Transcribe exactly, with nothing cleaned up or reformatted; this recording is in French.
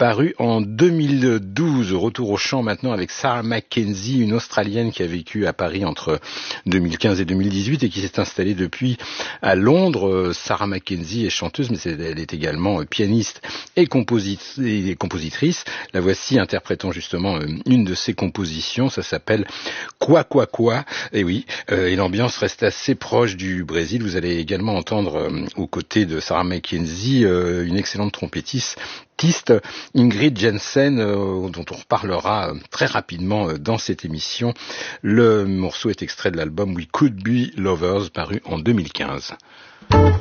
paru en deux mille douze. Retour au chant maintenant avec Sarah Mackenzie, une Australienne qui a vécu à Paris entre deux mille quinze et deux mille dix-huit et qui s'est installée depuis à Londres. Sarah Mackenzie est chanteuse, mais elle est également pianiste et, composit- et compositrice. La voici interprétant justement une de ses compositions, ça s'appelle Quoi Quoi Quoi. Et oui, euh, et l'ambiance reste assez proche du Brésil. Vous allez également entendre euh, aux côtés de Sarah Mackenzie euh, une excellente trompettiste, Ingrid Jensen, euh, dont on reparlera euh, très rapidement euh, dans cette émission. Le morceau est extrait de l'album We Could Be Lovers, paru en deux mille quinze.